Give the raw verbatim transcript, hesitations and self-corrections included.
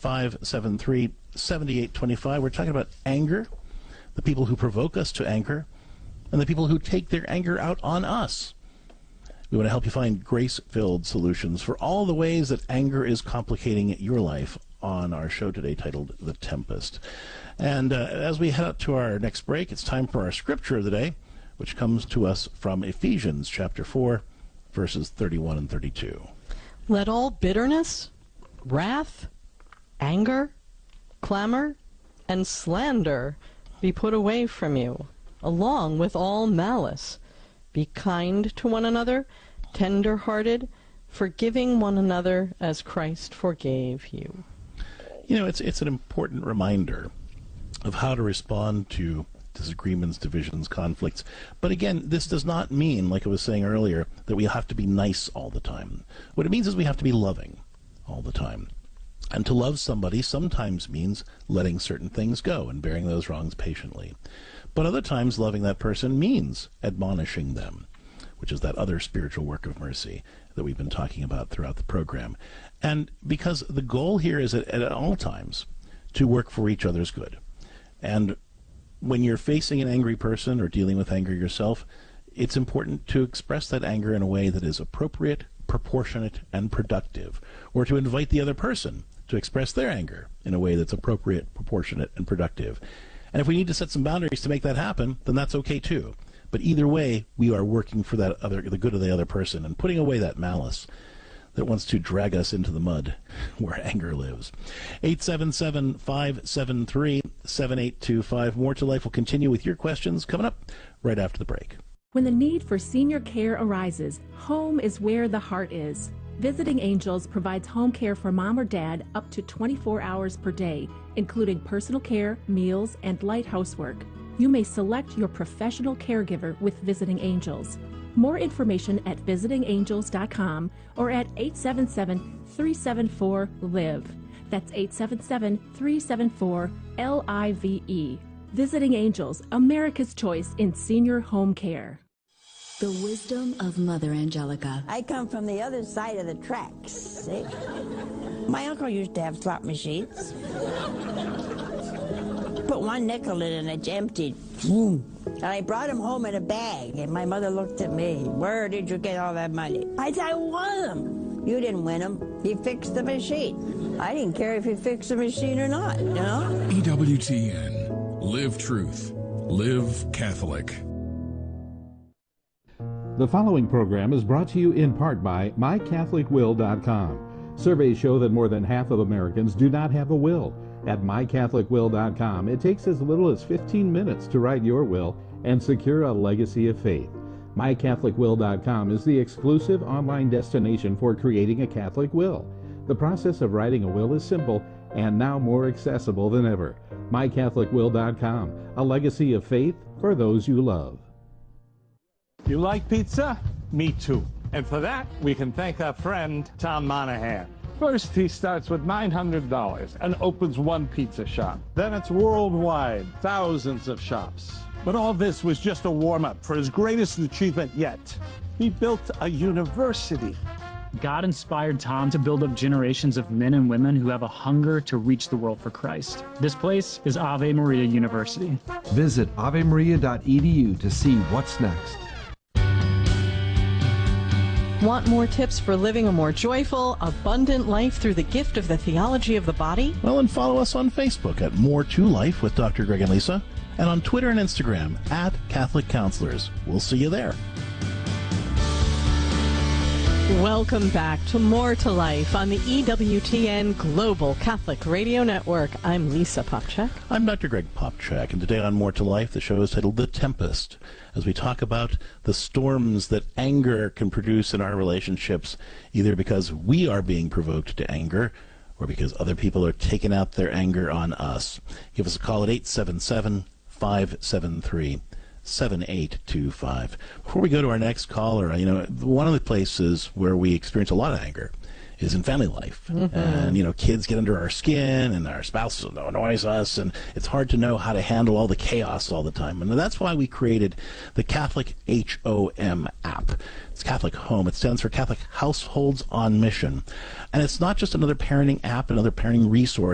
five seven three, seven eight two five. We're talking about anger, the people who provoke us to anger, and the people who take their anger out on us. We want to help you find grace-filled solutions for all the ways that anger is complicating your life on our show today titled The Tempest. And uh, as we head out to our next break, it's time for our scripture of the day, which comes to us from Ephesians chapter four, verses thirty-one and thirty-two. Let all bitterness, wrath, anger, clamor, and slander be put away from you, along with all malice. Be kind to one another, tender-hearted, forgiving one another as Christ forgave you. You know, it's it's an important reminder of how to respond to disagreements, divisions, conflicts. But again, this does not mean, like I was saying earlier, that we have to be nice all the time. What it means is we have to be loving all the time. And to love somebody sometimes means letting certain things go and bearing those wrongs patiently. But other times, loving that person means admonishing them, which is that other spiritual work of mercy that we've been talking about throughout the program. And because the goal here is at, at all times to work for each other's good. And when you're facing an angry person or dealing with anger yourself, it's important to express that anger in a way that is appropriate, proportionate, and productive, or to invite the other person to express their anger in a way that's appropriate, proportionate, and productive. And if we need to set some boundaries to make that happen, then that's okay too. But either way, we are working for that other, the good of the other person and putting away that malice that wants to drag us into the mud where anger lives. eight seven seven, five seven three, seven eight two five. More to Life will continue with your questions coming up right after the break. When the need for senior care arises, home is where the heart is. Visiting Angels provides home care for mom or dad up to twenty-four hours per day, including personal care, meals, and light housework. You may select your professional caregiver with Visiting Angels. More information at visiting angels dot com or at eight seven seven, three seven four, LIVE. That's eight seven seven, three seven four, L I V E. Visiting Angels, America's choice in senior home care. The wisdom of Mother Angelica. I come from the other side of the tracks, see? My uncle used to have slot machines. Put one nickel in and it's emptied. And I brought him home in a bag, and my mother looked at me. Where did you get all that money? I said, I won them. You didn't win them. He fixed the machine. I didn't care if he fixed the machine or not, you know? E W T N. Live truth. Live Catholic. The following program is brought to you in part by my catholic will dot com. Surveys show that more than half of Americans do not have a will. At my catholic will dot com, it takes as little as fifteen minutes to write your will and secure a legacy of faith. my catholic will dot com is the exclusive online destination for creating a Catholic will. The process of writing a will is simple and now more accessible than ever. my catholic will dot com, a legacy of faith for those you love. You like pizza? Me too. And for that, we can thank our friend, Tom Monahan. First, he starts with nine hundred dollars and opens one pizza shop. Then it's worldwide, thousands of shops. But all this was just a warm-up for his greatest achievement yet. He built a university. God inspired Tom to build up generations of men and women who have a hunger to reach the world for Christ. This place is Ave Maria University. Visit ave maria dot e d u to see what's next. Want more tips for living a more joyful, abundant life through the gift of the theology of the body? Well, and follow us on Facebook at More to Life with Doctor Greg and Lisa, and on Twitter and Instagram at Catholic Counselors. We'll see you there. Welcome back to More to Life on the E W T N Global Catholic Radio Network. I'm Lisa Popchak. I'm Doctor Greg Popchak, and today on More to Life, the show is titled The Tempest, as we talk about the storms that anger can produce in our relationships, either because we are being provoked to anger or because other people are taking out their anger on us. Give us a call at eight seven seven, five seven three, seven eight two five. Before we go to our next caller, you know, one of the places where we experience a lot of anger is in family life. Mm-hmm. And, you know, kids get under our skin and our spouses annoys us, and it's hard to know how to handle all the chaos all the time. And that's why we created the Catholic H O M app. It's Catholic Home. It stands for Catholic Households on Mission. And it's not just another parenting app, another parenting resource.